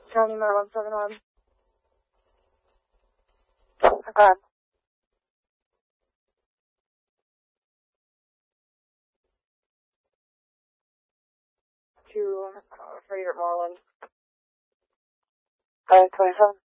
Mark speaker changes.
Speaker 1: County Maryland 71. Okay. To Frederick Moreland. 27.